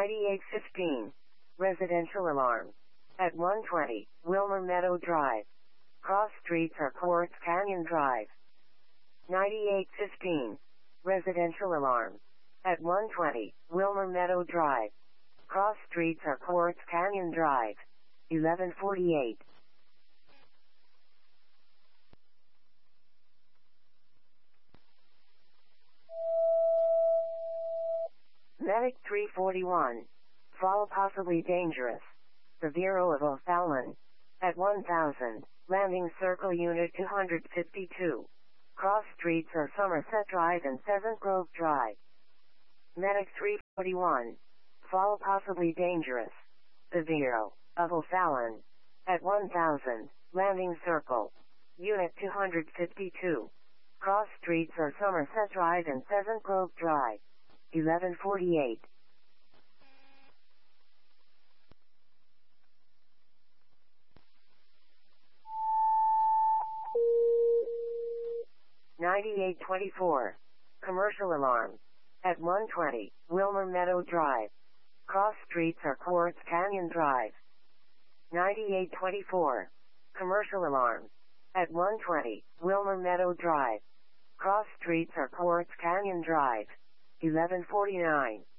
9815. Residential alarm. At 120, Wilmer Meadow Drive. Cross streets are Quartz Canyon Drive. 9815. Residential alarm. At 120, Wilmer Meadow Drive. Cross streets are Quartz Canyon Drive. 1148. Medic 341. Fall possibly dangerous. The Bureau of O'Fallon. At 1000, Landing Circle Unit 252. Cross streets are Somerset Drive and Pheasant Grove Drive. Medic 341. Fall possibly dangerous. The Bureau of O'Fallon. At 1000, Landing Circle. Unit 252. Cross streets are Somerset Drive and Pheasant Grove Drive. 1148. $98.24. Commercial alarm. At 120, Wilmer Meadow Drive. Cross streets are Quartz Canyon Drive. $98.24. Commercial alarm. At 120, Wilmer Meadow Drive. Cross streets are Quartz Canyon Drive. 1149.